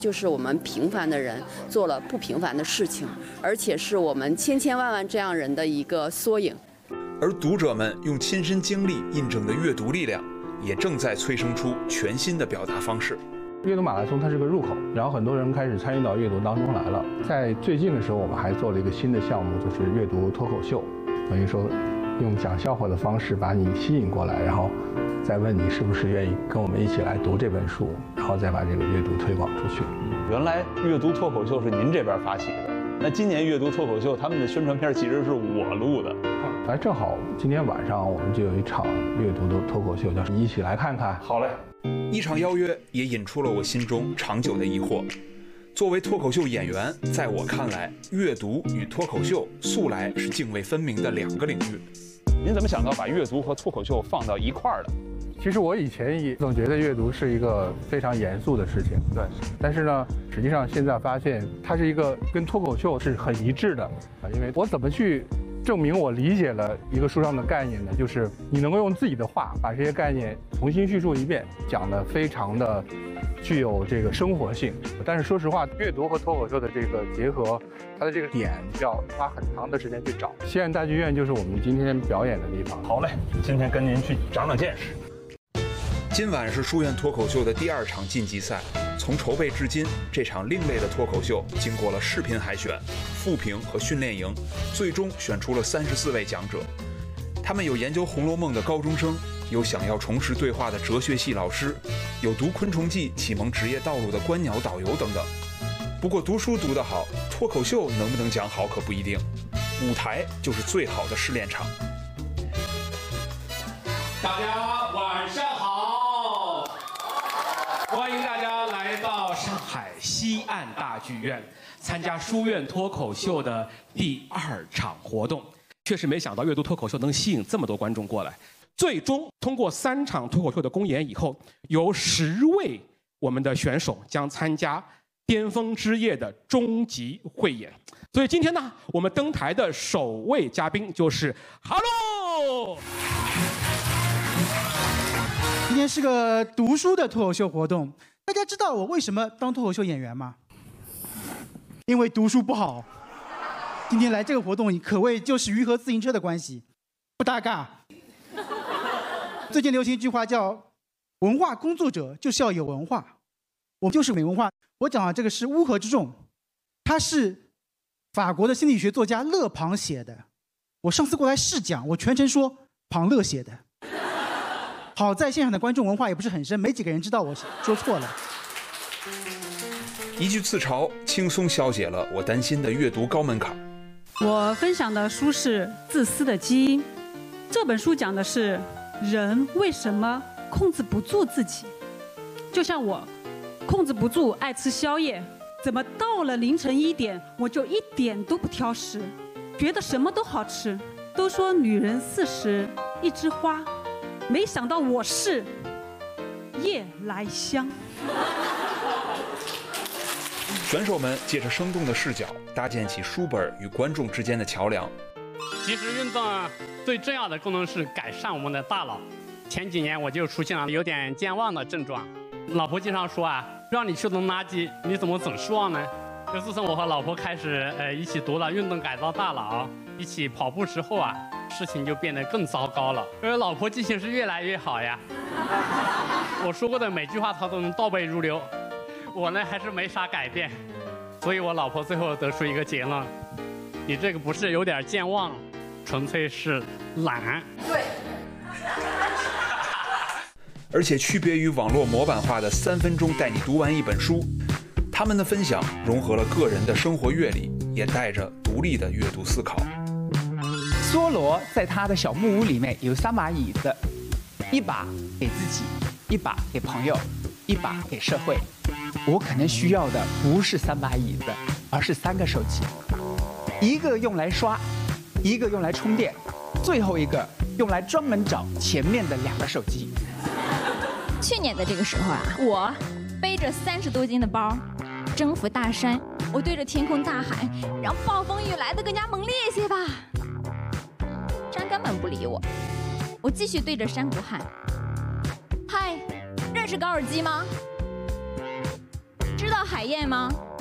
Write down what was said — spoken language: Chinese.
就是我们平凡的人做了不平凡的事情，而且是我们千千万万这样人的一个缩影。 而读者们用亲身经历印证的阅读力量，也正在催生出全新的表达方式。 阅读马拉松它是个入口，然后很多人开始参与到阅读当中来了。在最近的时候，我们还做了一个新的项目，就是阅读脱口秀，等于说用讲笑话的方式把你吸引过来，然后再问你是不是愿意跟我们一起来读这本书，然后再把这个阅读推广出去。 原来阅读脱口秀是您这边发起的，那今年阅读脱口秀他们的宣传片其实是我录的。 哎，正好今天晚上我们就有一场阅读的脱口秀，叫一起来看看。 好嘞。 一场邀约也引出了我心中长久的疑惑。作为脱口秀演员，在我看来，阅读与脱口秀素来是泾渭分明的两个领域。 您怎么想到把阅读和脱口秀放到一块儿的？ 其实我以前也总觉得阅读是一个非常严肃的事情，对。但是呢，实际上现在发现它是一个跟脱口秀是很一致的啊。因为我怎么去证明我理解了一个书上的概念呢？就是你能够用自己的话把这些概念重新叙述一遍，讲得非常的具有这个生活性。但是说实话，阅读和脱口秀的这个结合，它的这个点要花很长的时间去找。西安大剧院就是我们今天表演的地方。 好嘞，今天跟您去长长见识。 今晚是书院脱口秀的第2场晋级赛。从筹备至今，这场另类的脱口秀经过了视频海选、复评和训练营，最终选出了34位讲者。他们有研究《红楼梦》的高中生，有想要重拾对话的哲学系老师，有读《昆虫记》启蒙职业道路的观鸟导游等等。不过读书读得好，脱口秀能不能讲好可不一定。舞台就是最好的试炼场。 大家晚上好，欢迎大家来到上海西岸大剧院参加书院脱口秀的第2场活动。确实没想到阅读脱口秀能吸引这么多观众过来。最终通过3场脱口秀的公演以后，有10位我们的选手将参加巅峰之夜的终极汇演。所以今天呢，我们登台的首位嘉宾就是哈喽。 今天是个读书的脱口秀活动，大家知道我为什么当脱口秀演员吗？因为读书不好。今天来这个活动可谓就是鱼和自行车的关系，不搭嘎。最近流行一句话叫“文化工作者就是要有文化”，我就是没文化。我讲的这个是乌合之众，他是法国的心理学作家勒庞写的。我上次过来试讲，我全程说庞勒写的。好在现场的观众文化也不是很深，没几个人知道我说错了。 一句自嘲，轻松消解了我担心的阅读高门槛。 我分享的书是《自私的基因》，这本书讲的是人为什么控制不住自己。就像我控制不住爱吃宵夜，怎么到了凌晨1点我就一点都不挑食，觉得什么都好吃。都说女人40一枝花，没想到我是夜来香。 选手们借着生动的视角，搭建起书本与观众之间的桥梁。 其实运动最重要的功能是改善我们的大脑。前几年我就出现了有点健忘的症状，老婆经常说让你去扔垃圾，你怎么总失望呢？就自从我和老婆开始一起读了《运动改造大脑》，一起跑步之后事情就变得更糟糕了。而老婆记性是越来越好呀，我说过的每句话她都能倒背如流。我呢还是没啥改变，所以我老婆最后得出一个结论：你这个不是有点健忘，纯粹是懒。对。 而且区别于网络模板化的3分钟带你读完一本书，他们的分享融合了个人的生活阅历，也带着独立的阅读思考。 梭罗在他的小木屋里面有3把椅子，一把给自己，一把给朋友，一把给社会。我可能需要的不是3把椅子，而是3个手机，一个用来刷，一个用来充电，最后一个用来专门找前面的2个手机。 去年的这个时候我背着30多斤的包，征服大山，我对着天空大喊，让暴风雨来得更加猛烈一些吧。山根本不理我，我继续对着山谷喊：嗨，认识高尔基吗？之道海燕吗？